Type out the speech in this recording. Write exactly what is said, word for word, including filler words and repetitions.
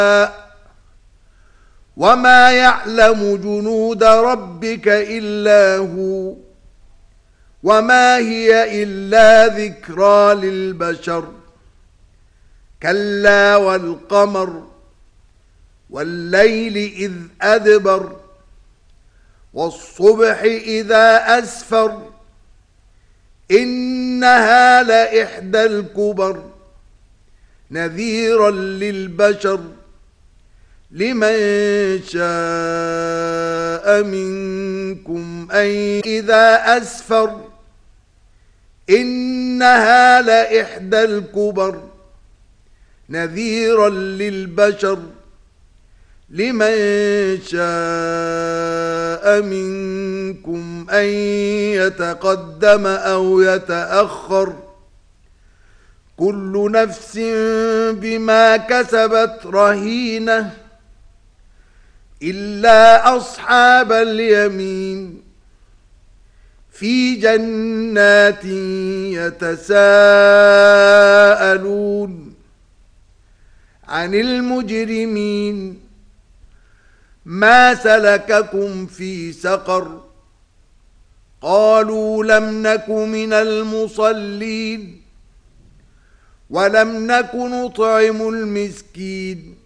وما يعلم جنود ربك إلا هو وما هي إلا ذكرى للبشر كلا والقمر والليل إذ أدبر والصبح إذا أسفر إنها لإحدى الكبر نذيرا للبشر لمن شاء منكم أن إذا أسفر إنها لإحدى الكبر نذيرا للبشر لمن شاء منكم أن يتقدم أو يتأخر كل نفس بما كسبت رهينة إلا أصحاب اليمين في جنات يتساءلون عن المجرمين ما سلككم في سقر قالوا لم نك من المصلين ولم نك نطعم المسكين